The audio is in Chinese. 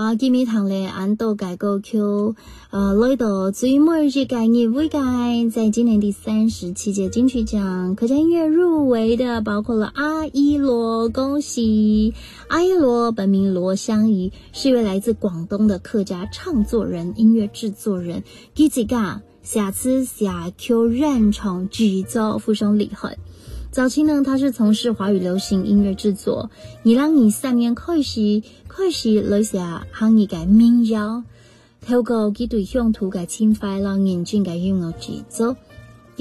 今日堂咧按到改歌曲来到最末日改日未改，在今年第37届金曲奖客家音乐入围的包括了阿依罗，恭喜阿依罗，本名罗香怡，是一位来自广东的客家唱作人、音乐制作人，自己写词写曲染唱制作附送厉害。早期呢，他是从事华语流行音乐制作，2023年开始来写行业嘅民谣，透過佢對鄉土嘅情懷啦，認真嘅音樂製作。